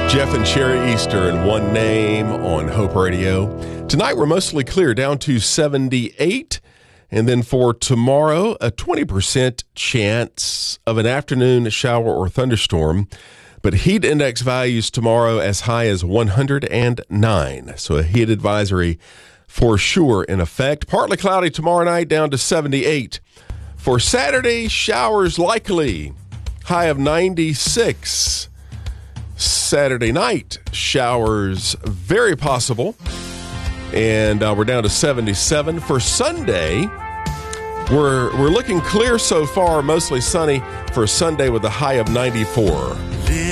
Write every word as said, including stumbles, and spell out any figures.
Jeff and Sherry Easter in One Name on Hope Radio. Tonight we're mostly clear, down to seventy-eight. And then for tomorrow, a twenty percent chance of an afternoon shower or thunderstorm. But heat index values tomorrow as high as one hundred nine. So a heat advisory for sure in effect. Partly cloudy tomorrow night, down to seventy-eight. For Saturday, showers likely. High of ninety-six. Saturday night, showers very possible. And uh, we're down to seventy-seven. For Sunday, we're we're looking clear so far, mostly sunny for Sunday with a high of ninety-four.